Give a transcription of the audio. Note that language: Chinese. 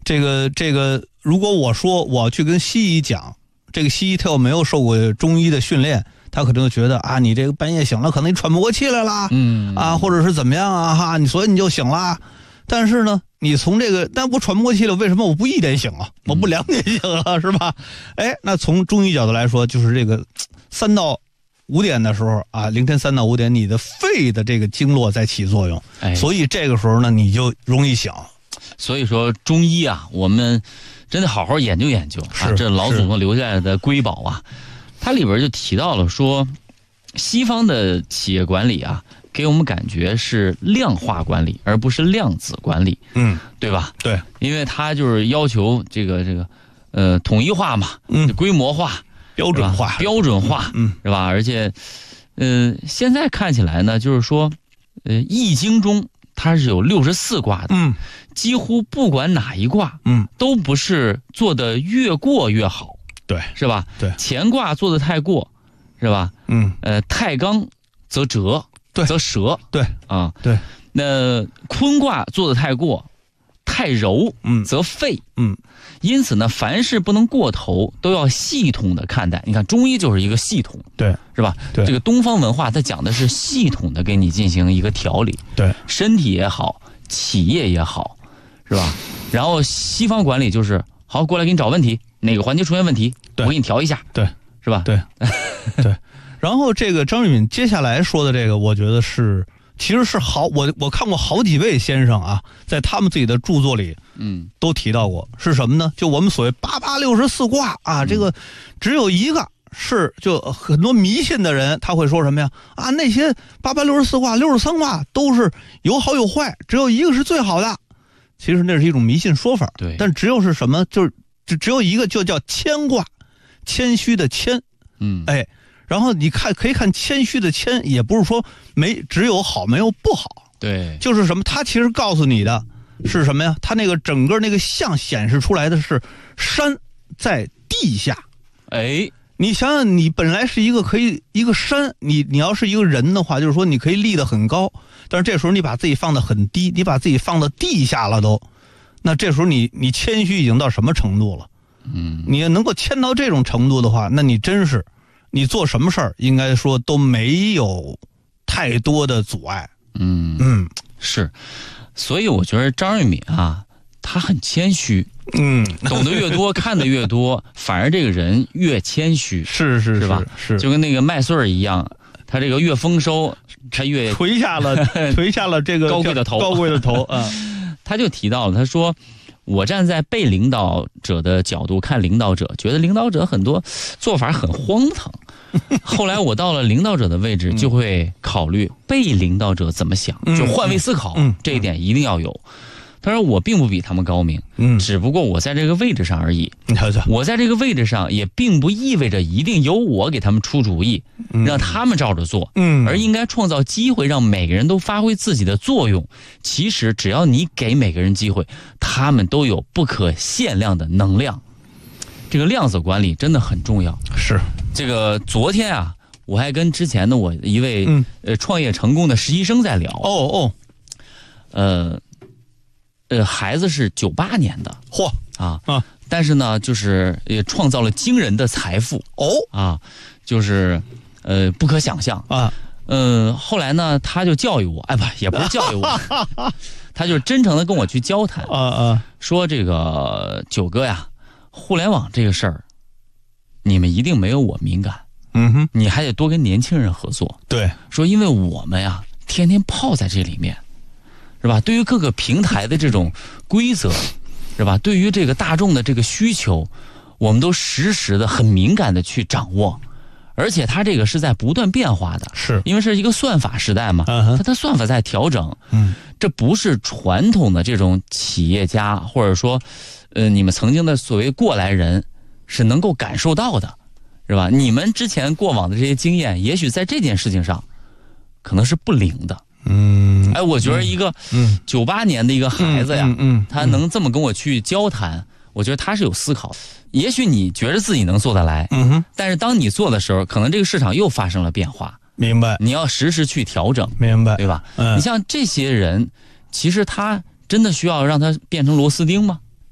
这个，如果我说我去跟西医讲，这个西医他又没有受过中医的训练，他可能觉得啊，你这个半夜醒了，可能你喘不过气来啦，或者是怎么样啊哈，所以你就醒了。但是呢，你从这个，但我喘不过气了，为什么我不1点醒啊？我不2点醒了，是吧？哎，那从中医角度来说，就是这个3到5点的时候啊，凌晨3到5点，你的肺的这个经络在起作用，所以这个时候呢，你就容易醒。 所以说中医啊，我们真的好好研究研究啊，这老祖宗留下来的瑰宝啊。它里边就提到了说，西方的企业管理啊，给我们感觉是量化管理，而不是量子管理，对吧？对，因为它就是要求这个统一化嘛，规模化、标准化，是吧？而且，现在看起来呢，就是说，易经中它是有64卦的，几乎不管哪一卦，都不是做的越过越好，对，是吧？对，乾卦做的太过，是吧？太刚则折，对，则折，对啊，对。那坤卦做的太过，太柔，则废，因此呢，凡事不能过头，都要系统的看待。你看，中医就是一个系统，对，是吧？对，这个东方文化它讲的是系统的给你进行一个调理，对，身体也好，企业也好，是吧？然后西方管理就是好，过来给你找问题，哪个环节出现问题，我给你调一下，对，是吧？对， 对。然后这个张瑞敏接下来说的这个，我觉得是。其实是我看过好几位先生啊，在他们自己的著作里，都提到过是什么呢？就我们所谓8864卦啊，这个只有一个是，就很多迷信的人他会说什么呀？啊，那些8864卦、63卦都是有好有坏，只有一个是最好的。其实那是一种迷信说法，对。但只有是什么？就是只有一个，就叫谦卦，谦虚的谦，哎。然后你可以看谦虚的谦，也不是说只有好没有不好，对，就是什么？它其实告诉你的是什么呀？它那个整个那个象显示出来的是山在地下，哎，你想想，你本来是一个山，你要是一个人的话，就是说你可以立得很高，但是这时候你把自己放得很低，你把自己放到地下了都，那这时候你谦虚已经到什么程度了？你要能够谦到这种程度的话，那你真是。你做什么事儿，应该说都没有太多的阻碍。是，所以我觉得张瑞敏啊，他很谦虚。懂得越多，看得越多，反而这个人越谦虚。是吧？是，就跟那个麦穗儿一样，他这个越丰收，他越垂下了这个高贵的头啊。 他就提到了，他说。我站在被领导者的角度看领导者，觉得领导者很多做法很荒唐。后来我到了领导者的位置，就会考虑被领导者怎么想，就换位思考，这一点一定要有。他说我并不比他们高明，只不过我在这个位置上而已。我在这个位置上也并不意味着一定由我给他们出主意，让他们照着做，而应该创造机会让每个人都发挥自己的作用。其实只要你给每个人机会，他们都有不可限量的能量。这个量子管理真的很重要。是这个昨天啊，我还跟之前的我一位创业成功的实习生在聊。孩子是98年的，但是呢，就是也创造了惊人的财富就是不可想象啊。后来呢，他就教育我，也不是教育我，他就是真诚的跟我去交谈说这个九哥呀，互联网这个事儿，你们一定没有我敏感，你还得多跟年轻人合作。对，说因为我们呀，天天泡在这里面。是吧？对于各个平台的这种规则，是吧？对于这个大众的这个需求，我们都实时的、很敏感的去掌握，而且它这个是在不断变化的，是因为是一个算法时代嘛，它的算法在调整，这不是传统的这种企业家或者说，你们曾经的所谓过来人是能够感受到的，是吧？你们之前过往的这些经验，也许在这件事情上可能是不灵的。我觉得一个98年的一个孩子呀，他能这么跟我去交谈，我觉得他是有思考。也许你觉得自己能做得来，但是当你做的时候，可能这个市场又发生了变化。明白？你要实时去调整，明白？对吧？你像这些人，其实他真的需要让他变成螺丝钉吗？